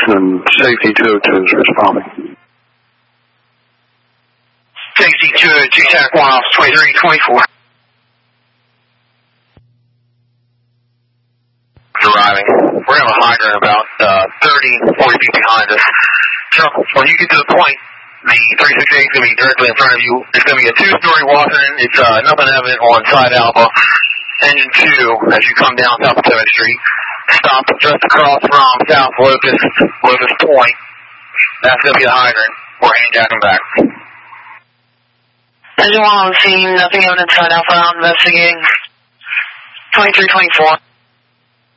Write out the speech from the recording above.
and safety 202 is responding. Safety 202, TAC 1 off 2324. Arriving. We're going to have a hydrant about 30, 40 feet behind us. So when you get to the point, the 368 is going to be directly in front of you. It's going to be a two-story water. It's nothing evident on side Alpha. Engine 2, as you come down South Potomac Street, stop just across from South Locust Point. That's going to be the hydrant. We're hand-jacking back. Engine 1 on the scene, nothing evident side Alpha, I'm investigating. 2324.